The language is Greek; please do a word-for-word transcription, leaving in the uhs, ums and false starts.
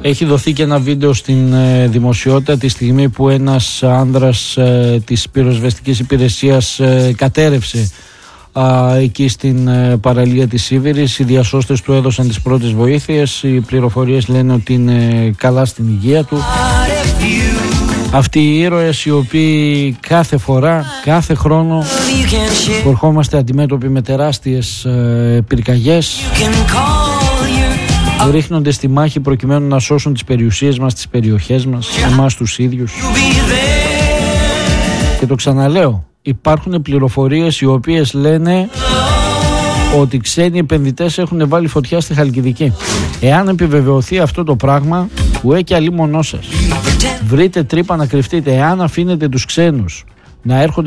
Έχει δοθεί και ένα βίντεο στην ε, δημοσιότητα τη στιγμή που ένας άνδρας ε, της πυροσβεστικής υπηρεσίας ε, κατέρευσε α, εκεί στην ε, παραλία της Σίβηρης. Οι διασώστες του έδωσαν τις πρώτες βοήθειες. Οι πληροφορίες λένε ότι είναι καλά στην υγεία του. Αυτοί οι ήρωες οι οποίοι κάθε φορά, κάθε χρόνο που ερχόμαστε αντιμέτωποι με τεράστιες ε, πυρκαγιές, ρίχνονται στη μάχη προκειμένου να σώσουν τις περιουσίες μας, τις περιοχές μας, εμάς τους ίδιους. Και το ξαναλέω, υπάρχουν πληροφορίες οι οποίες λένε ότι ξένοι επενδυτές έχουν βάλει φωτιά στη Χαλκιδική. Εάν επιβεβαιωθεί αυτό το πράγμα, ουέ και αλίμονό σας. Βρείτε τρύπα να κρυφτείτε. Εάν αφήνετε τους ξένους να έρχονται